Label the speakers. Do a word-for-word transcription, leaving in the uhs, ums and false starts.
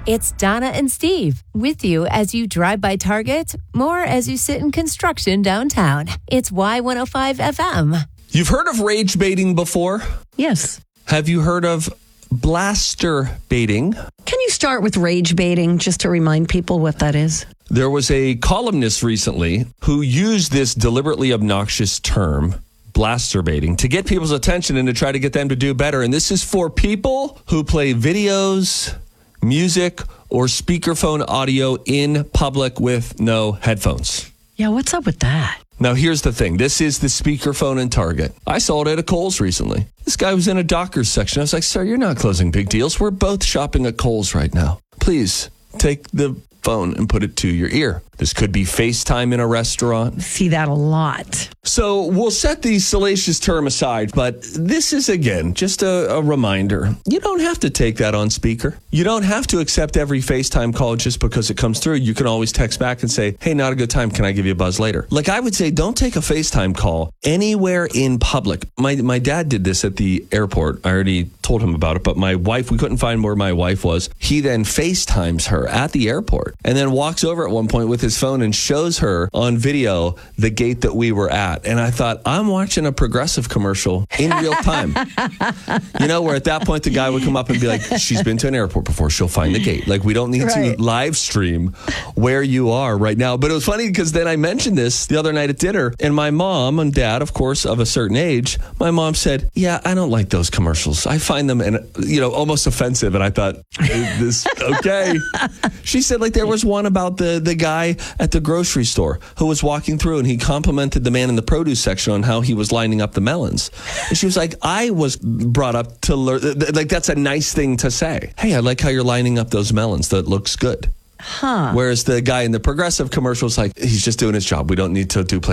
Speaker 1: It's Donna and Steve with you as you drive by Target, more as you sit in construction downtown. It's Y one oh five F M.
Speaker 2: You've heard of rage baiting before?
Speaker 3: Yes.
Speaker 2: Have you heard of blaster baiting?
Speaker 3: Can you start with rage baiting just to remind people what that is?
Speaker 2: There was a columnist recently who used this deliberately obnoxious term, blaster baiting, to get people's attention and to try to get them to do better. And this is for people who play videos, music, or speakerphone audio in public with no headphones.
Speaker 3: Yeah, what's up with that?
Speaker 2: Now, here's the thing. This is the speakerphone in Target. I saw it at a Kohl's recently. This guy was in a Dockers section. I was like, sir, you're not closing big deals. We're both shopping at Kohl's right now. Please take the phone and put it to your ear. This could be FaceTime in a restaurant.
Speaker 3: See that a lot.
Speaker 2: So we'll set the salacious term aside, but this is, again, just a, a reminder. You don't have to take that on speaker. You don't have to accept every FaceTime call just because it comes through. You can always text back and say, hey, not a good time. Can I give you a buzz later? Like I would say, don't take a FaceTime call anywhere in public. My, my dad did this at the airport. I already told him about it, but my wife, we couldn't find where my wife was. He then FaceTimes her at the airport and then walks over at one point with his phone and shows her on video the gate that we were at. And I thought, I'm watching a Progressive commercial in real time. You know, where at that point the guy would come up and be like, she's been to an airport before, she'll find the gate. Like, we don't need
Speaker 3: right.
Speaker 2: to live stream where you are right now. But it was funny because then I mentioned this the other night at dinner, and my mom and dad, of course, of a certain age, my mom said, yeah, I don't like those commercials. I find them, and you know, almost offensive. And I thought, this, okay. She said, like, there was one about the, the guy at the grocery store who was walking through and he complimented the man in the produce section on how he was lining up the melons. And she was like, I was brought up to learn, like, that's a nice thing to say. Hey, I like how you're lining up those melons. That looks good.
Speaker 3: Huh.
Speaker 2: Whereas the guy in the Progressive commercial is like, he's just doing his job. We don't need to do play